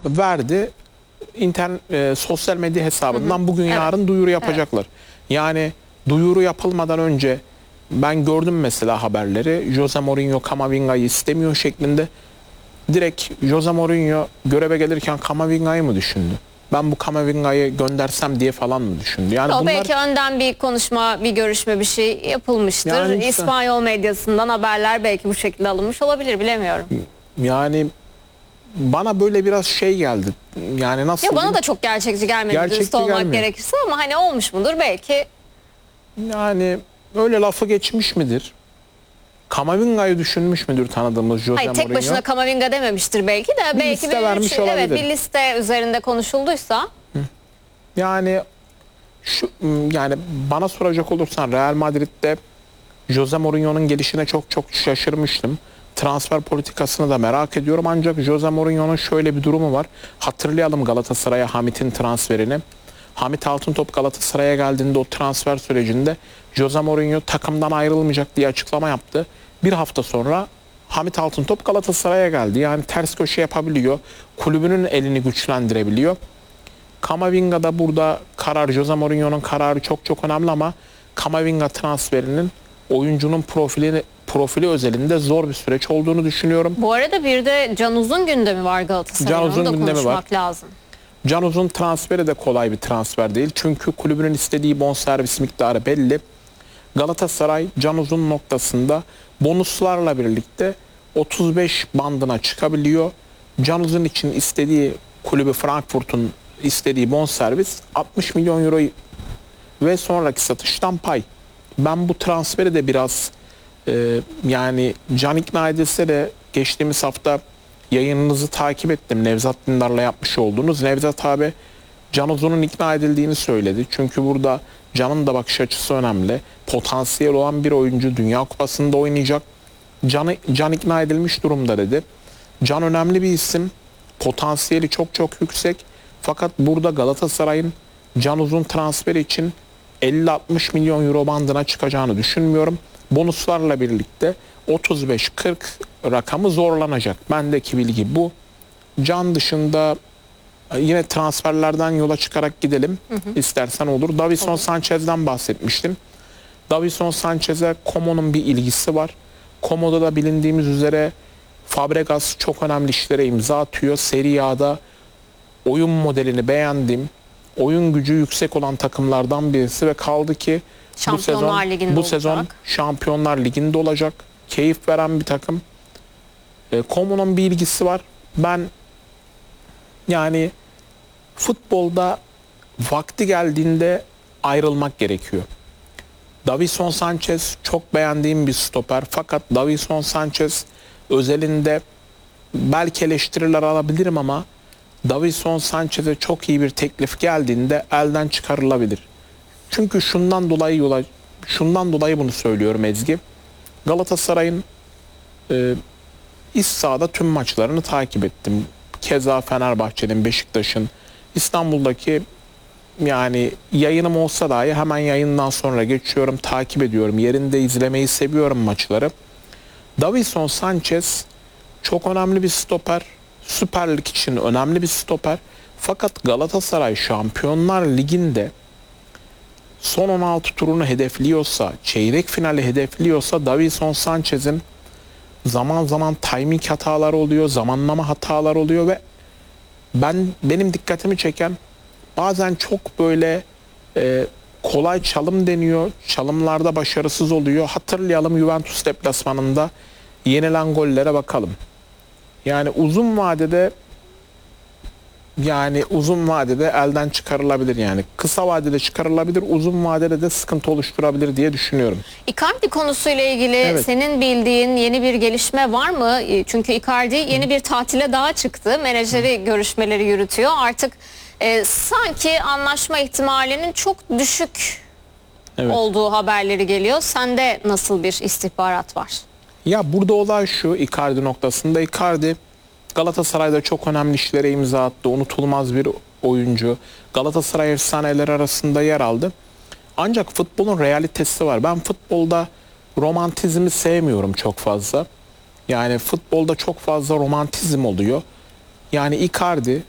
verdi. Sosyal medya hesabından bugün yarın duyuru yapacaklar. Yani duyuru yapılmadan önce ben gördüm mesela haberleri. Jose Mourinho Kamavinga'yı istemiyor şeklinde. Direkt Jose Mourinho göreve gelirken Kamavinga'yı mı düşündü? Ben bu Kamavinga'yı göndersem diye falan mı düşündü? Yani bunlar... Belki önden bir konuşma, bir görüşme, bir şey yapılmıştır. Yani işte... İspanyol medyasından haberler belki bu şekilde alınmış olabilir, bilemiyorum. Yani bana böyle biraz şey geldi. Yani nasıl? Ya bana da çok gerçekçi gelmedi, dürüst olmak gerekirse, ama hani olmuş mudur belki. Yani öyle lafı geçmiş midir? Kamavinga'yı düşünmüş müdür tanıdığımız Jose Mourinho? Tek başına Kamavinga dememiştir belki de. Belki liste vermiş olabilir. Evet, bir liste üzerinde konuşulduysa. Yani yani bana soracak olursan Real Madrid'de Jose Mourinho'nun gelişine çok şaşırmıştım. Transfer politikasını da merak ediyorum, ancak Jose Mourinho'nun şöyle bir durumu var. Hatırlayalım Galatasaray'a Hamit'in transferini. Hamit Altıntop Galatasaray'a geldiğinde o transfer sürecinde Jose Mourinho takımdan ayrılmayacak diye açıklama yaptı. Bir hafta sonra Hamit Altıntop Galatasaray'a geldi. Yani ters köşe yapabiliyor. Kulübünün elini güçlendirebiliyor. Kamavinga'da burada Jose Mourinho'nun kararı çok önemli, ama Kamavinga transferinin oyuncunun profili özelinde zor bir süreç olduğunu düşünüyorum. Bu arada bir de Can Uzun gündemi var Galatasaray'ın. Can Uzun gündemi var. Lazım. Can Uzun transferi de kolay bir transfer değil. Çünkü kulübünün istediği bonservis miktarı belli. Galatasaray Can Uzun noktasında bonuslarla birlikte 35 bandına çıkabiliyor. Can Uzun için istediği, kulübü Frankfurt'un istediği bonservis 60 milyon euro ve sonraki satıştan pay. Ben bu transferi de biraz yani Can ikna edilse de, geçtiğimiz hafta yayınınızı takip ettim. Nevzat Dindar'la yapmış olduğunuz. Nevzat abi Can Uzun'un ikna edildiğini söyledi. Çünkü burada Can'ın da bakış açısı önemli. Potansiyel olan bir oyuncu, Dünya Kupası'nda oynayacak. Can ikna edilmiş durumda dedi. Can önemli bir isim. Potansiyeli çok yüksek. Fakat burada Galatasaray'ın Can Uzun transferi için 50-60 milyon euro bandına çıkacağını düşünmüyorum. Bonuslarla birlikte 35-40 rakamı zorlanacak. Bendeki bilgi bu. Can dışında yine transferlerden yola çıkarak gidelim. İstersen olur. Davinson Sanchez'den bahsetmiştim. Davinson Sanchez'e Como'nun bir ilgisi var. Como'da da bilindiğimiz üzere Fabregas çok önemli işlere imza atıyor. Serie A'da oyun modelini beğendiğim, oyun gücü yüksek olan takımlardan birisi ve kaldı ki bu sezon Şampiyonlar Ligi'nde olacak. Keyif veren bir takım. Como'nun bir ilgisi var. Ben yani futbolda vakti geldiğinde ayrılmak gerekiyor. Davinson Sanchez çok beğendiğim bir stoper, fakat Davinson Sanchez özelinde belki eleştiriler alabilirim, ama Davinson Sanchez'e çok iyi bir teklif geldiğinde elden çıkarılabilir. Çünkü şundan dolayı bunu söylüyorum Ezgi. Galatasaray'ın iç sahada tüm maçlarını takip ettim. Keza Fenerbahçe'nin, Beşiktaş'ın, İstanbul'daki, yani yayınım olsa dahi hemen yayından sonra geçiyorum, takip ediyorum. Yerinde izlemeyi seviyorum maçları. Davinson Sanchez çok önemli bir stoper. Süper Lig için önemli bir stoper. Fakat Galatasaray Şampiyonlar Ligi'nde son 16 turunu hedefliyorsa, çeyrek finali hedefliyorsa, Davinson Sanchez'in zaman zaman timing hataları oluyor, zamanlama hataları oluyor ve benim dikkatimi çeken, bazen çok böyle kolay çalım deniyor. Çalımlarda başarısız oluyor. Hatırlayalım, Juventus deplasmanında yenilen gollere bakalım. Yani uzun vadede elden çıkarılabilir yani. Kısa vadede çıkarılabilir, uzun vadede de sıkıntı oluşturabilir diye düşünüyorum. Icardi konusuyla ilgili senin bildiğin yeni bir gelişme var mı? Çünkü Icardi yeni bir tatile daha çıktı. Menajeri görüşmeleri yürütüyor. Artık sanki anlaşma ihtimalinin çok düşük olduğu haberleri geliyor. Sende nasıl bir istihbarat var? Ya burada olay şu, Icardi noktasında. Icardi Galatasaray'da çok önemli işlere imza attı. Unutulmaz bir oyuncu. Galatasaray efsaneleri arasında yer aldı. Ancak futbolun realitesi var. Ben futbolda romantizmi sevmiyorum çok fazla. Yani futbolda çok fazla romantizm oluyor. Yani Icardi